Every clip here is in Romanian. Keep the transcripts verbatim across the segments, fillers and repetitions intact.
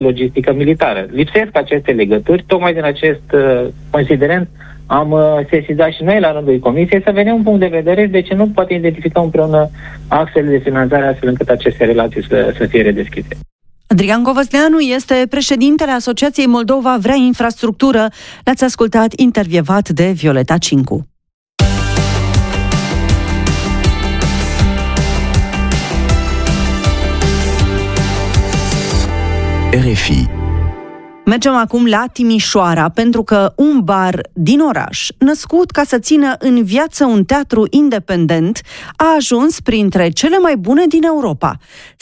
logistică militară. Lipsesc aceste legături, tocmai din acest uh, considerent am uh, sesizat și noi la rândul comisiei să vedem un punct de vedere de ce nu poate identifica împreună axele de finanțare astfel încât aceste relații să, să fie redeschise. Adrian Covăsleanu este președintele Asociației Moldova Vrea Infrastructură. L-ați ascultat intervievat de Violeta Cincu. R F I. Mergem acum la Timișoara, pentru că un bar din oraș, născut ca să țină în viață un teatru independent, a ajuns printre cele mai bune din Europa.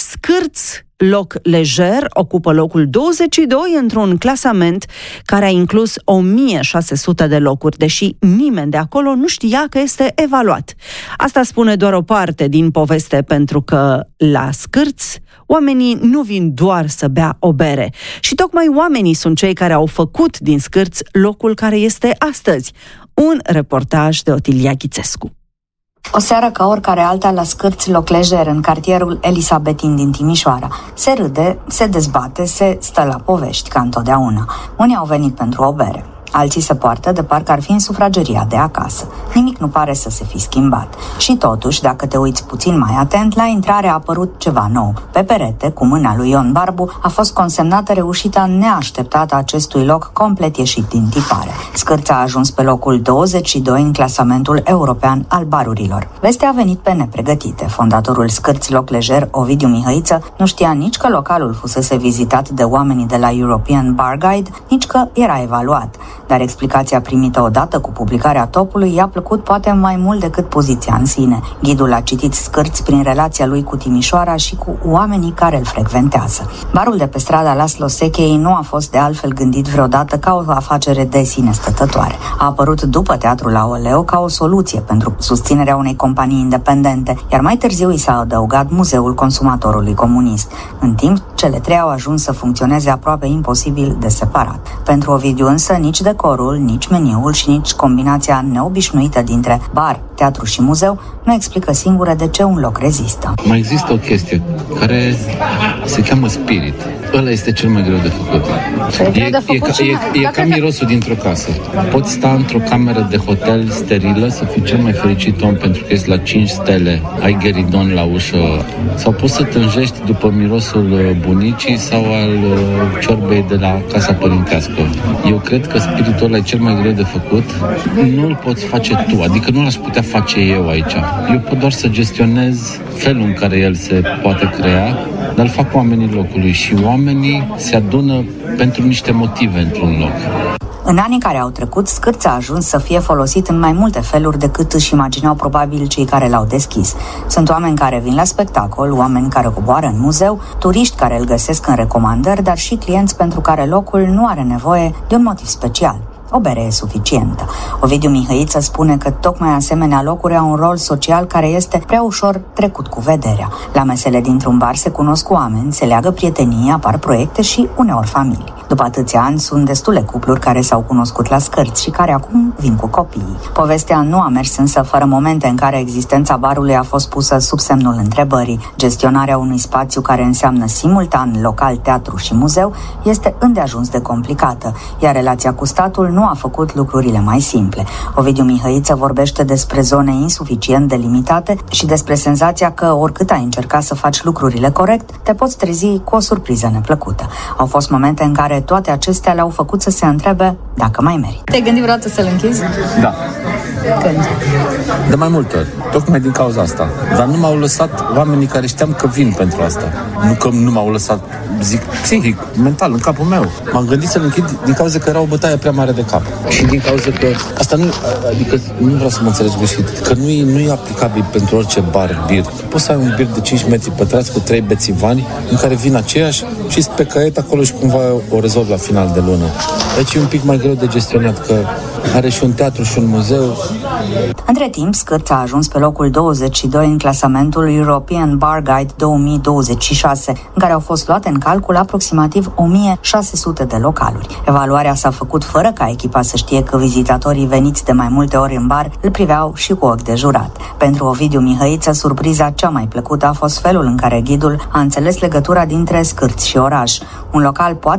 Scârț Loc Lejer ocupă locul douăzeci și doi într-un clasament care a inclus o mie șase sute de locuri, deși nimeni de acolo nu știa că este evaluat. Asta spune doar o parte din poveste, pentru că la Scârț oamenii nu vin doar să bea o bere. Și tocmai oamenii sunt cei care au făcut din Scârț locul care este astăzi. Un reportaj de Otilia Ghițescu. O seară ca oricare alta la Scârț Loc Lejer, în cartierul Elisabetin din Timișoara. Se râde, se dezbate, se stă la povești, ca întotdeauna. Unii au venit pentru o bere, alții se poartă de parcă ar fi în sufrageria de acasă. Nimic nu pare să se fi schimbat. Și totuși, dacă te uiți puțin mai atent, la intrare a apărut ceva nou. Pe perete, cu mâna lui Ion Barbu, a fost consemnată reușita neașteptată a acestui loc complet ieșit din tipare. Scârț a ajuns pe locul douăzeci și doi în clasamentul european al barurilor. Vestea a venit pe nepregătite. Fondatorul Scârț Loc Lejer, Ovidiu Mihăiță, nu știa nici că localul fusese vizitat de oamenii de la European Bar Guide, nici că era evaluat. Dar explicația primită odată cu publicarea topului i-a plăcut poate mai mult decât poziția în sine. Ghidul a citit Scârț prin relația lui cu Timișoara și cu oamenii care îl frecventează. Barul de pe strada Laszlo Székely nu a fost de altfel gândit vreodată ca o afacere de sine stătătoare. A apărut după Teatrul Aoleu ca o soluție pentru susținerea unei companii independente, iar mai târziu i s-a adăugat Muzeul Consumatorului Comunist. În timp, cele trei au ajuns să funcționeze aproape imposibil de separat. Pentru Ovidiu însă, nici decorul, nici meniul și nici combinația neobișnuită dintre bar, teatru și muzeu nu explică singură de ce un loc rezistă. Mai există o chestie care se cheamă spirit. Ăla este cel mai greu de făcut. E, e, e, ca, e, e ca mirosul dintr-o casă. Poți sta într-o cameră de hotel sterilă, să fii cel mai fericit om pentru că ești la cinci stele, ai gheridon la ușă, sau poți să tânjești după mirosul bunicii sau al ciorbei de la casa părintească. Eu cred că spiritul ăla e cel mai greu de făcut. Nu îl poți face tu, adică nu l-aș putea face eu aici. Eu pot doar să gestionez felul în care el se poate crea, dar îl fac oamenii locului și oamenii se adună pentru niște motive într-un loc. În anii care au trecut, Scârț a ajuns să fie folosit în mai multe feluri decât își imaginau probabil cei care l-au deschis. Sunt oameni care vin la spectacol, oameni care coboară în muzeu, turiști care îl găsesc în recomandări, dar și clienți pentru care locul nu are nevoie de un motiv special. O bere e suficientă. Ovidiu Mihăiță spune că tocmai asemenea locuri au un rol social care este prea ușor trecut cu vederea. La mesele dintr-un bar se cunosc oameni, se leagă prietenii, apar proiecte și uneori familii. După atâția ani sunt destule cupluri care s-au cunoscut la Scârț și care acum vin cu copiii. Povestea nu a mers însă fără momente în care existența barului a fost pusă sub semnul întrebării. Gestionarea unui spațiu care înseamnă simultan local, teatru și muzeu este îndeajuns de complicată, iar relația cu statul nu a făcut lucrurile mai simple. Ovidiu Mihăiță vorbește despre zone insuficient delimitate și despre senzația că oricât ai încerca să faci lucrurile corect, te poți trezi cu o surpriză neplăcută. Au fost momente în care toate acestea le-au făcut să se întrebe dacă mai merită. Te-ai gândit vreodată să-l închizi? Da. Când? De mai multe ori. Tocmai din cauza asta. Dar nu m-au lăsat oamenii care știam că vin pentru asta. Nu că nu m-au lăsat, zic, psihic, mental, în capul meu. M-am gândit să-l închid din cauza că era o bătaie prea mare de cap. Și din cauza că asta nu, adică nu vreau să mă înțelegi greșit, că nu e, nu e aplicabil pentru orice bar, bir. Poți să ai un bir de cinci metri pătrați cu trei bețivani în care vin aceiași și pe caiet acolo și cumva o rezolv la final de lună. Deci e un pic mai greu de gestionat, că are și un teatru și un muzeu Între timp, Scârț a ajuns pe locul douăzeci și doi în clasamentul European Bar Guide două mii douăzeci și șase, în care au fost luate în calcul aproximativ o mie șase sute de localuri. Evaluarea s-a făcut fără ca echipa să știe că vizitatorii veniți de mai multe ori în bar îl priveau și cu ochi de jurat. Pentru Ovidiu Mihăiță, surpriza cea mai plăcută a fost felul în care ghidul a înțeles legătura dintre Scârț și oraș. Un local poate